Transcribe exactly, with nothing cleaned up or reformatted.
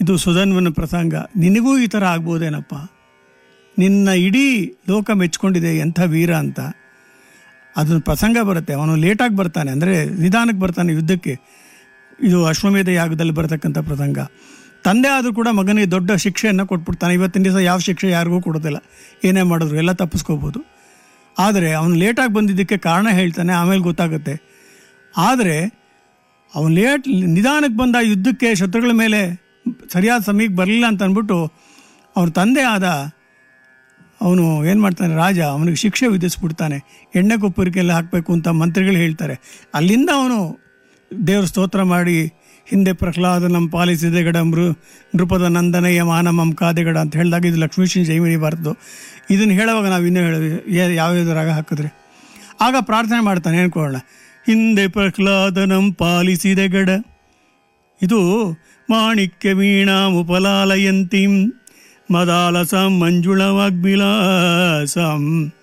ಇದು ಸುಧನ್ವನ ಪ್ರಸಂಗ. ನಿನಗೂ ಈ ಥರ ಆಗ್ಬೋದೇನಪ್ಪ, ನಿನ್ನ ಇಡೀ ಲೋಕ ಮೆಚ್ಕೊಂಡಿದೆ ಎಂಥ ವೀರ ಅಂತ. ಅದೊಂದು ಪ್ರಸಂಗ ಬರುತ್ತೆ. ಅವನು ಲೇಟಾಗಿ ಬರ್ತಾನೆ, ಅಂದರೆ ನಿಧಾನಕ್ಕೆ ಬರ್ತಾನೆ ಯುದ್ಧಕ್ಕೆ. ಇದು ಅಶ್ವಮೇಧ ಯಾಗದಲ್ಲಿ ಬರತಕ್ಕಂಥ ಪ್ರಸಂಗ. ತಂದೆ ಆದರೂ ಕೂಡ ಮಗನಿಗೆ ದೊಡ್ಡ ಶಿಕ್ಷೆಯನ್ನು ಕೊಟ್ಬಿಡ್ತಾನೆ. ಇವತ್ತಿನ ದಿವಸ ಯಾವ ಶಿಕ್ಷೆ ಯಾರಿಗೂ ಕೊಡೋದಿಲ್ಲ, ಏನೇ ಮಾಡಿದ್ರು ಎಲ್ಲ ತಪ್ಪಿಸ್ಕೋಬೋದು. ಆದರೆ ಅವನು ಲೇಟಾಗಿ ಬಂದಿದ್ದಕ್ಕೆ ಕಾರಣ ಹೇಳ್ತಾನೆ, ಆಮೇಲೆ ಗೊತ್ತಾಗುತ್ತೆ. ಆದರೆ ಅವನು ಲೇಟ್ ನಿಧಾನಕ್ಕೆ ಬಂದ ಯುದ್ಧಕ್ಕೆ ಶತ್ರುಗಳ ಮೇಲೆ ಸರಿಯಾದ ಸಮಯಕ್ಕೆ ಬರಲಿಲ್ಲ ಅಂತ ಅಂದ್ಬಿಟ್ಟು ಅವನ ತಂದೆ ಆದ ಅವನು ಏನು ಮಾಡ್ತಾನೆ, ರಾಜ ಅವನಿಗೆ ಶಿಕ್ಷೆ ವಿಧಿಸ್ಬಿಡ್ತಾನೆ. ಎಣ್ಣೆ ಕೊಪ್ಪರಿಕೆಲ್ಲ ಹಾಕಬೇಕು ಅಂತ ಮಂತ್ರಿಗಳು ಹೇಳ್ತಾರೆ. ಅಲ್ಲಿಂದ ಅವನು ದೇವ್ರ ಸ್ತೋತ್ರ ಮಾಡಿ, ಹಿಂದೆ ಪ್ರಹ್ಲಾದ ನಮ್ಮ ಪಾಲಿಸಿದೆ ಗಡ ಮೃ ನೃಪದ ನಂದನಯ್ಯ ಮಾನಮಂ ಕಾದೆಗಡ ಅಂತ ಹೇಳಿದಾಗ ಇದು ಲಕ್ಷ್ಮೀಶ್ರೀ ಜೈಮಿನಿ ಬಾರದು. ಇದನ್ನು ಹೇಳುವಾಗ ನಾವು ಇನ್ನೂ ಹೇಳೋದು ಯಾವ್ಯಾವ ರಾಗ ಹಾಕಿದ್ರೆ ಆಗ ಪ್ರಾರ್ಥನೆ ಮಾಡ್ತಾನೆ. ಹೇಳ್ಕೊಳ್ಳೋಣ, ಹಿಂದೆ ಪ್ರಹ್ಲಾದನಂ ಪಾಲಿಸಿದೆ ಗಡ, ಇದು ಮಾಣಿಕ್ಯ ವೀಣಾಂ ಉಪಲಾಲಯಂತೀಂ ಮದಾಲಸಂ ಮಂಜುಳವಾಗ್ಬಿಲಾಸಂ